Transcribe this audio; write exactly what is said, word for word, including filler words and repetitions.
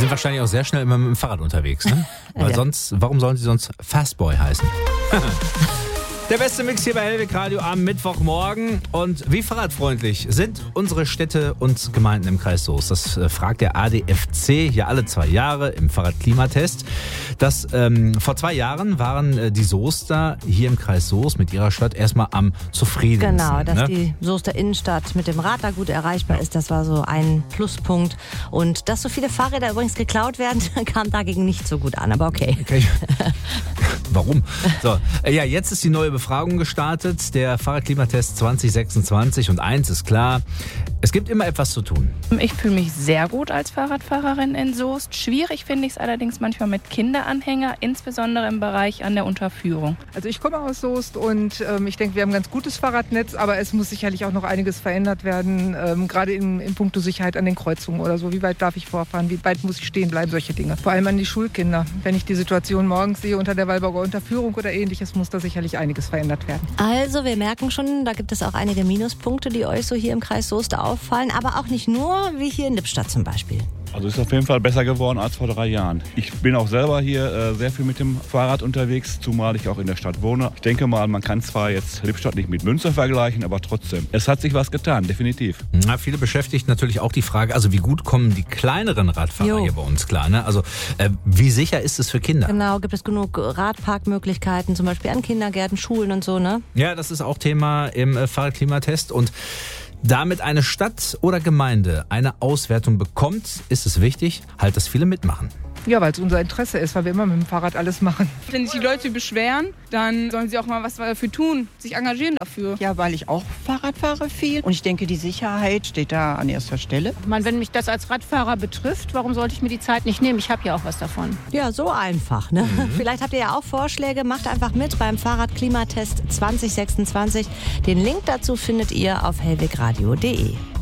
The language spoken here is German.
sind wahrscheinlich auch sehr schnell immer mit dem Fahrrad unterwegs, ne? Weil Ja. sonst, warum sollen sie sonst Fastboy heißen? Der beste Mix hier bei Hellweg Radio am Mittwochmorgen. Und wie fahrradfreundlich sind unsere Städte und Gemeinden im Kreis Soest? Das äh, fragt der A D F C hier alle zwei Jahre im Fahrradklimatest. Das, ähm, vor zwei Jahren waren äh, die Soester hier im Kreis Soest mit ihrer Stadt erstmal am zufriedensten. Genau, dass ne? die Soester Innenstadt mit dem Rad da gut erreichbar ist, das war so ein Pluspunkt. Und dass so viele Fahrräder übrigens geklaut werden, kam dagegen nicht so gut an, aber okay. Okay. Warum? So, äh, ja, jetzt ist die neue Befragung gestartet, der Fahrradklimatest zwanzig sechsundzwanzig, und eins ist klar, es gibt immer etwas zu tun. Ich fühle mich sehr gut als Fahrradfahrerin in Soest. Schwierig finde ich es allerdings manchmal mit Kinderanhänger, insbesondere im Bereich an der Unterführung. Also ich komme aus Soest und ähm, ich denke, wir haben ein ganz gutes Fahrradnetz, aber es muss sicherlich auch noch einiges verändert werden, ähm, gerade in, in puncto Sicherheit an den Kreuzungen oder so. Wie weit darf ich vorfahren, wie weit muss ich stehen bleiben, solche Dinge. Vor allem an die Schulkinder. Wenn ich die Situation morgens sehe unter der Walburger Unterführung oder ähnliches, muss da sicherlich einiges verändert werden. Also wir merken schon, da gibt es auch einige Minuspunkte, die euch so hier im Kreis Soest auffallen, aber auch nicht nur, wie hier in Lippstadt zum Beispiel. Also ist auf jeden Fall besser geworden als vor drei Jahren. Ich bin auch selber hier äh, sehr viel mit dem Fahrrad unterwegs, zumal ich auch in der Stadt wohne. Ich denke mal, man kann zwar jetzt Lippstadt nicht mit Münster vergleichen, aber trotzdem, es hat sich was getan, definitiv. Na, viele beschäftigt natürlich auch die Frage, also wie gut kommen die kleineren Radfahrer Jo. hier bei uns klar, ne? Also äh, wie sicher ist es für Kinder? Genau, gibt es genug Radparkmöglichkeiten, zum Beispiel an Kindergärten, Schulen und so, ne? Ja, das ist auch Thema im äh, Fahrradklimatest, und damit eine Stadt oder Gemeinde eine Auswertung bekommt, ist es wichtig, halt, dass viele mitmachen. Ja, weil es unser Interesse ist, weil wir immer mit dem Fahrrad alles machen. Wenn sich die Leute beschweren, dann sollen sie auch mal was dafür tun, sich engagieren dafür. Ja, weil ich auch Fahrrad fahre viel und ich denke, die Sicherheit steht da an erster Stelle. Ich meine, wenn mich das als Radfahrer betrifft, warum sollte ich mir die Zeit nicht nehmen? Ich habe ja auch was davon. Ja, so einfach, ne? Vielleicht habt ihr ja auch Vorschläge, macht einfach mit beim Fahrradklimatest zwanzig sechsundzwanzig. Den Link dazu findet ihr auf hellwegradio punkt de.